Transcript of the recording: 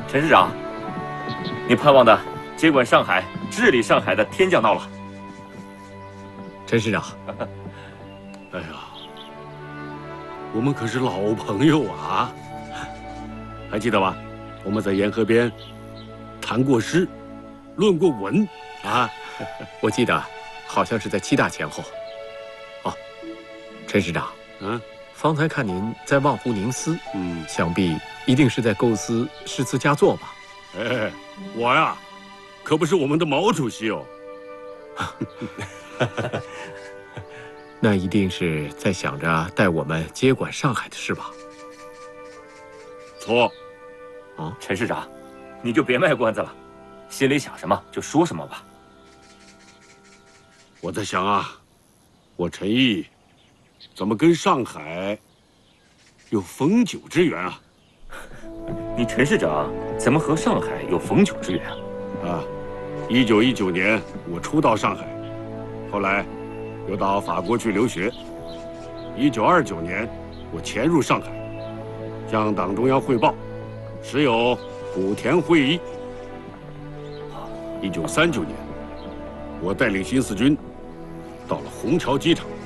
陈市长，你盼望的接管上海、治理上海的天降到了。 陈市长， 哎呀，我们可是老朋友啊！还记得吧？我们在沿河边谈过诗，论过文啊。 我记得好像是在7大前后。哦，陈市长，方才看您在望湖凝思，想必一定是在构思诗词佳作吧？ 哎，我呀，可不是我们的毛主席哦。 那一定是在想着带我们接管上海的事吧？ 错。 哦，陈市长，你就别卖关子了，心里想什么就说什么吧。 我在想啊，我陈毅怎么跟上海有逢九之缘啊？ 你陈市长怎么和上海有逢九之缘啊？1919年我初到上海，后来又到法国去留学。1929年我潜入上海，向党中央汇报，时有古田会议。1939年，我带领新四军到了虹桥机场，